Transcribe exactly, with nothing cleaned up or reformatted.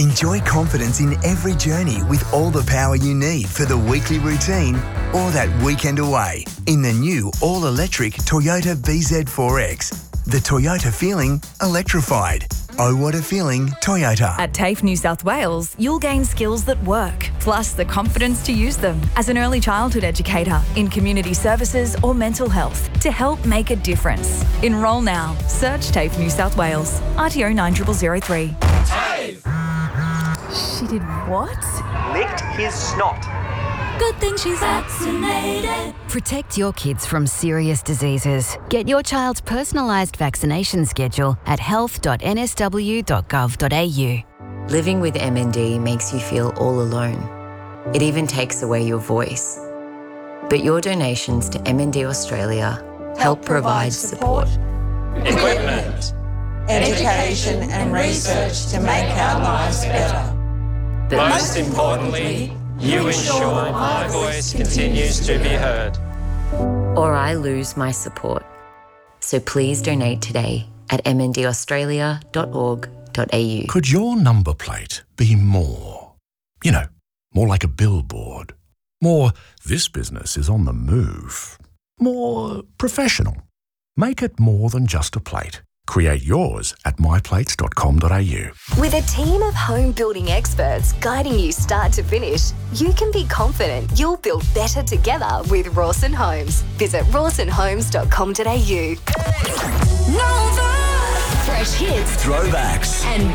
Enjoy confidence in every journey with all the power you need for the weekly routine or that weekend away in the new all-electric Toyota B Z four X. The Toyota feeling electrified. Oh, what a feeling, Toyota. At TAFE New South Wales, you'll gain skills that work, plus the confidence to use them as an early childhood educator in community services or mental health to help make a difference. Enrol now. Search TAFE New South Wales. R T O nine zero zero zero three. TAFE! She did what? Licked his snot. Good thing she's vaccinated. Protect your kids from serious diseases. Get your child's personalised vaccination schedule at health dot n s w dot gov dot a u. Living with M N D makes you feel all alone. It even takes away your voice. But your donations to M N D Australia help, help provide support. Equipment, education and research to make our lives better. But most importantly, you ensure my voice continues to be heard. Or I lose my support. So please donate today at m n d australia dot org dot a u. Could your number plate be more? You know, more like a billboard. More, this business is on the move. More professional. Make it more than just a plate. Create yours at my plates dot com dot a u. With a team of home building experts guiding you start to finish, you can be confident you'll build better together with Rawson Homes. Visit rawson homes dot com dot a u. Nova! Fresh hits, Throwbacks. and